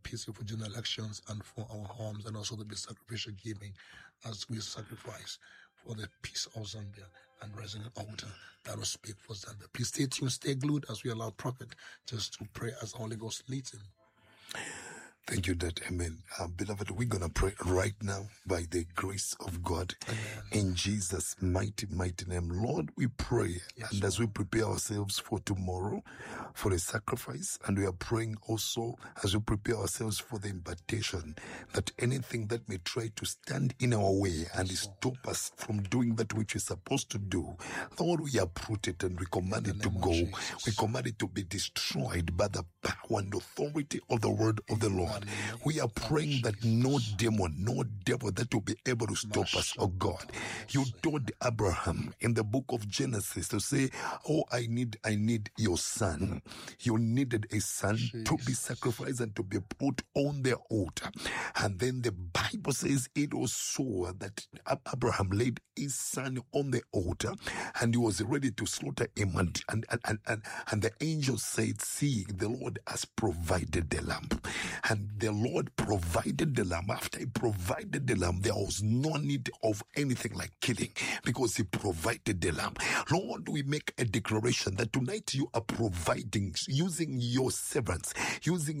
peaceful general elections and for our homes, and also to be sacrificial giving as we sacrifice for the peace of Zambia and raising an altar that will speak for Zambia. Please stay tuned, stay glued as we allow Prophet just to pray as the Holy Ghost leads him. Thank you, Dad. Amen. Beloved, we're going to pray right now by the grace of God. Amen. In Jesus' mighty, mighty name. Lord, we pray. Yes, and as we prepare ourselves for tomorrow, for the sacrifice, and we are praying also as we prepare ourselves for the invitation, that anything that may try to stand in our way and stop us from doing that which we're supposed to do, Lord, we uproot it and we command it to go. We command it to be destroyed by the power and authority of the word of the Lord. We are praying that no demon, no devil that will be able to stop us, oh God. You told Abraham in the book of Genesis to say, oh, I need your son. You needed a son to be sacrificed and to be put on the altar. And then the Bible says it was so that Abraham laid his son on the altar and he was ready to slaughter him. And the angel said, see, the Lord has provided the lamb. And the Lord provided the lamb. After he provided the lamb, there was no need of anything like killing because he provided the lamb. Lord, we make a declaration that tonight you are providing, using your servants, using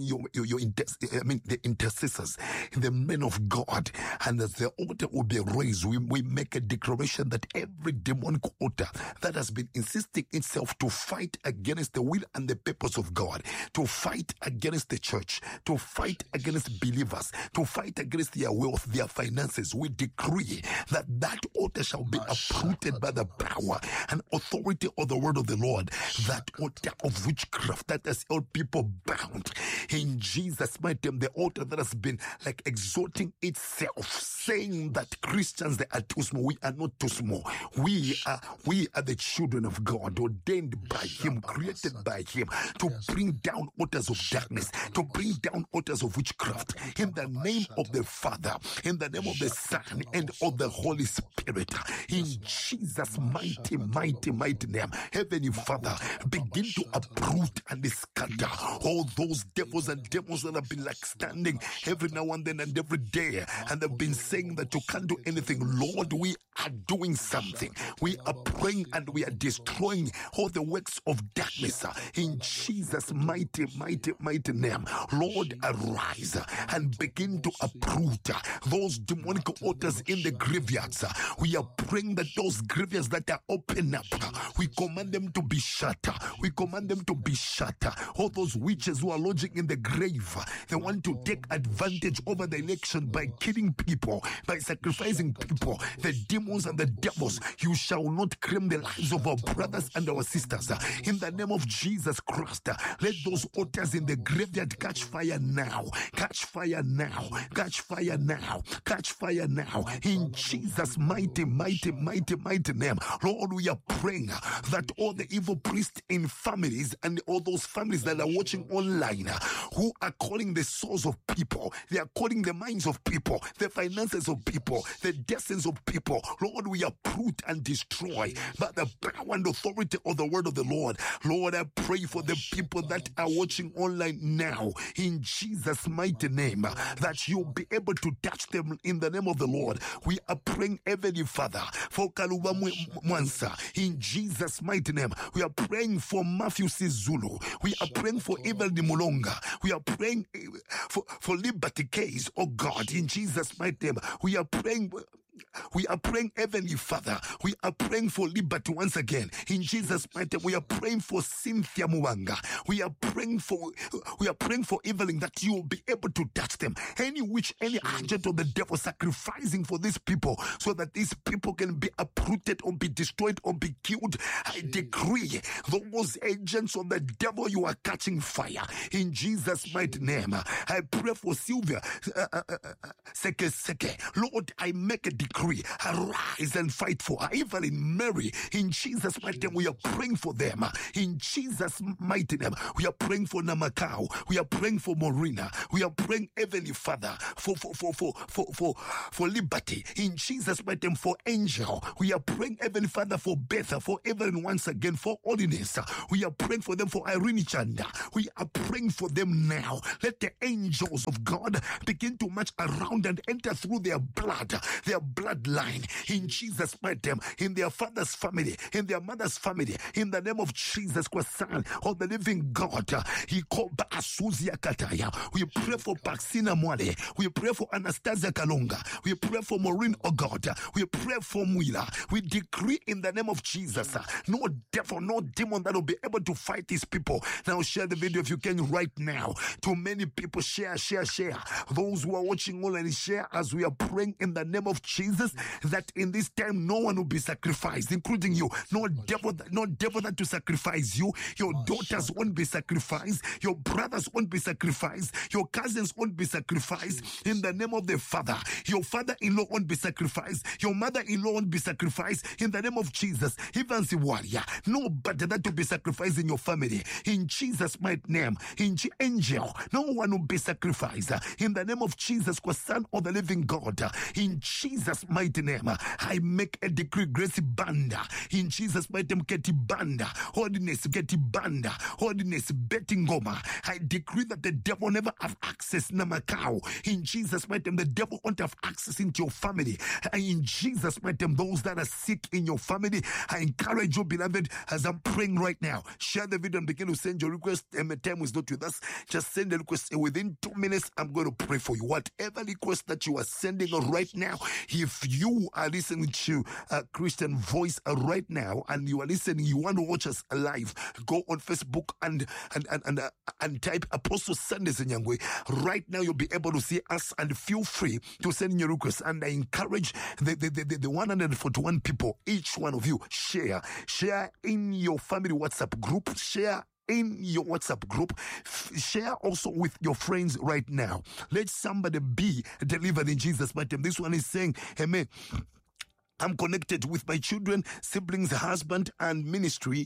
the intercessors, the men of God, and as the altar will be raised, we make a declaration that every demonic altar that has been insisting itself to fight against the will and the purpose of God, to fight against the church, to fight against believers, to fight against their wealth, their finances, we decree that altar shall be uprooted by the power and authority of the word of the Lord. That altar of witchcraft that has held people bound, in Jesus' mighty name, the altar that has been like exalting itself, saying that Christians, they are too small. We are not too small. We are the children of God, ordained by Him, created by Him, to bring down altars of darkness, to bring down altars of witchcraft, in the name of the Father, in the name of the Son, and of the Holy Spirit. In Jesus' mighty, mighty, mighty name, Heavenly Father, begin to uproot and scatter all those devils and demons that have been like standing every now and then and every day, and they've been saying that you can't do anything. Lord, we are doing something. We are praying and we are destroying all the works of darkness in Jesus' mighty, mighty, mighty name. Lord, arise and begin to uproot those demonic altars in the graveyards. We are praying that those graveyards that are open up, we command them to be shut. We command them to be shut. All those witches who are lodging in the grave, they want to take advantage over the election by killing people, by sacrificing people. The demons and the devils, you shall not claim the lives of our brothers and our sisters. In the name of Jesus Christ, let those altars in the graveyard catch fire now. Catch fire now. Catch fire now. Catch fire now. In Jesus' mighty, mighty, mighty, mighty name. Lord, we are praying that all the evil priests in families and all those families that are watching online who are calling the souls of people, they are calling the minds of people, the finances of people, the destinies of people. Lord, we uproot and destroy by the power and authority of the word of the Lord. Lord, I pray for the people that are watching online now, in Jesus' mighty name, that you'll be able to touch them in the name of the Lord. We are praying, Heavenly Father, for Kaluba Mwansa, in Jesus' mighty name. We are praying for Matthew C. Zulu. We are praying for Evel Dimulonga. We are praying for Liberty Case, oh God, in Jesus' mighty name. We are praying, Heavenly Father. We are praying for liberty once again. In Jesus' mighty name, we are praying for Cynthia Muwanga. We are praying for Evelyn, that you will be able to touch them. Any agent of the devil sacrificing for these people so that these people can be uprooted or be destroyed or be killed. I decree those agents of the devil, you are catching fire. In Jesus' mighty name, I pray for Sylvia Seke. Lord, I make a decree decree, arise and fight for her. Even in Mary, in Jesus' mighty name, we are praying for them. In Jesus' mighty name, we are praying for Namakau. We are praying for Morina. We are praying, Heavenly Father, for liberty. In Jesus' mighty name, for Angel. We are praying, Heavenly Father, for Betha, for Evelyn once again, for Holiness. We are praying for them, for Irene Chanda. We are praying for them now. Let the angels of God begin to march around and enter through their blood, their bloodline. In Jesus' mighty name, in their father's family, in their mother's family, in the name of Jesus Christ, Son of the living God. He called Asuzia Kataya. We pray for Paxina Mwale. We pray for Anastasia Kalonga. We pray for Maureen Ogod. We pray for Mwila. We decree in the name of Jesus, no devil, no demon that will be able to fight these people. Now share the video if you can right now. To many people, share. Those who are watching online, share as we are praying in the name of Jesus, that in this time no one will be sacrificed, including you. No devil that to sacrifice you. Your daughters won't be sacrificed. Your brothers won't be sacrificed. Your cousins won't be sacrificed. In the name of the Father. Your father-in-law won't be sacrificed. Your mother-in-law won't be sacrificed. In the name of Jesus. Even the warrior. Nobody that will be sacrificed in your family. In Jesus' mighty name. In Angel. No one will be sacrificed. In the name of Jesus Christ, Son of the living God. In Jesus' mighty name. I make a decree. Gracie Banda. In Jesus' mighty name. Keti Banda. Holiness. Keti Banda. Holiness. Bettingoma. I decree that the devil never have access. Namakau. In Jesus' mighty name. The devil won't have access into your family. In Jesus' mighty name. Those that are sick in your family, I encourage you, beloved, as I'm praying right now, share the video and begin to send your request. And my time is not with us. Just send the request. And within 2 minutes, I'm going to pray for you. Whatever request that you are sending right now, if you are listening to Christian Voice right now and you are listening, you want to watch us live, go on Facebook and type Apostle Sundays in Nyangwe. Right now, you'll be able to see us, and feel free to send in your requests. And I encourage the 141 people, each one of you, share in your family WhatsApp group, share in your WhatsApp group, share also with your friends right now. Let somebody be delivered in Jesus' mighty name. This one is saying, Amen. I'm connected with my children, siblings, husband, and ministry.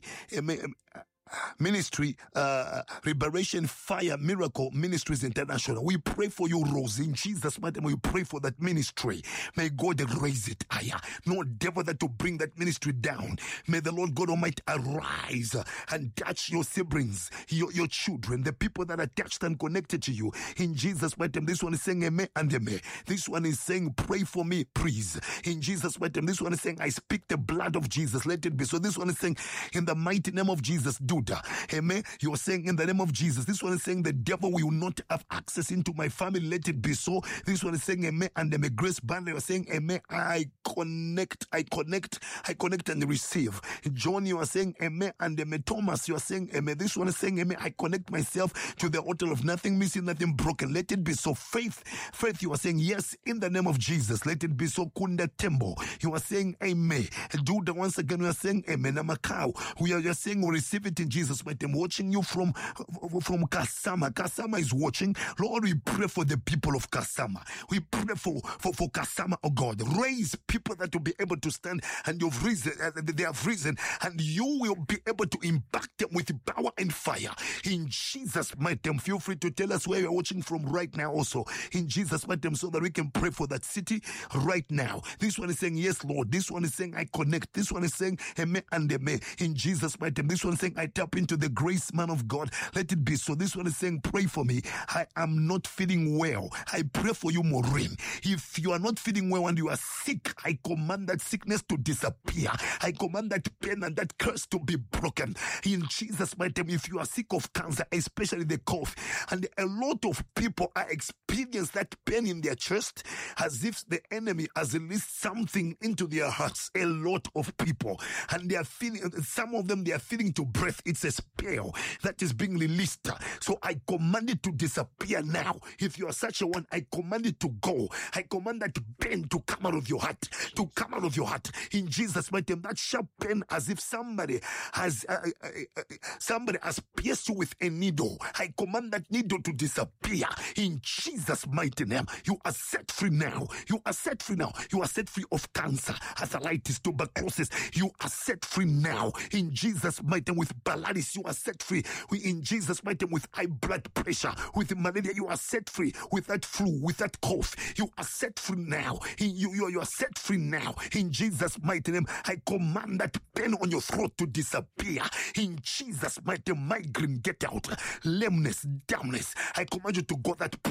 Liberation Fire Miracle Ministries International. We pray for you, Rose, in Jesus' mighty name. We pray for that ministry. May God raise it higher. No devil that to bring that ministry down. May the Lord God Almighty arise and touch your siblings, your children, the people that are touched and connected to you. In Jesus' mighty name. This one is saying amen and amen. This one is saying pray for me, please. In Jesus' mighty name. This one is saying I speak the blood of Jesus. Let it be. So this one is saying in the mighty name of Jesus, do. Amen. You're saying in the name of Jesus. This one is saying the devil will not have access into my family. Let it be so. This one is saying amen. And amen. Grace Band, you're saying amen. I connect and receive. John, you are saying amen. And amen. Thomas, you are saying amen. This one is saying amen. I connect myself to the altar of nothing missing, nothing broken. Let it be so. Faith, you are saying yes in the name of Jesus. Let it be so. Kunda Tembo, you are saying amen. Judah, once again, you are saying amen. Namakau, we are just saying we receive it in Jesus' mighty name. Watching you from Kasama. Kasama is watching. Lord, we pray for the people of Kasama. We pray for Kasama, oh God. Raise people that will be able to stand, and you've risen, they have risen, and you will be able to impact them with power and fire. In Jesus' mighty name. Feel free to tell us where you're watching from right now also. In Jesus' mighty name, so that we can pray for that city right now. This one is saying, yes, Lord. This one is saying, I connect. This one is saying, amen and amen. In Jesus' mighty name. This one is saying, I tap into the grace, man of God. Let it be so. This one is saying, pray for me. I am not feeling well. I pray for you, Maureen. If you are not feeling well and you are sick, I command that sickness to disappear. I command that pain and that curse to be broken. In Jesus' mighty name. If you are sick of cancer, especially the cough, and a lot of people are experiencing that pain in their chest as if the enemy has released something into their hearts. A lot of people, and they are feeling, some of them, they are feeling to breath. It's a spell that is being released. So I command it to disappear now. If you are such a one, I command it to go. I command that pain to come out of your heart. To come out of your heart. In Jesus' mighty name. That sharp pain as if somebody has pierced you with a needle. I command that needle to disappear. In Jesus' Jesus' mighty name. You are set free now. You are set free now. You are set free of cancer, arthritis, tuberculosis. You are set free now. In Jesus' mighty name, with paralysis, you are set free. In Jesus' mighty name, with high blood pressure, with malaria, you are set free. With that flu, with that cough, you are set free now. You are set free now. In Jesus' mighty name, I command that pain on your throat to disappear. In Jesus' mighty name, migraine, get out. Lameness, dumbness, I command you to go. That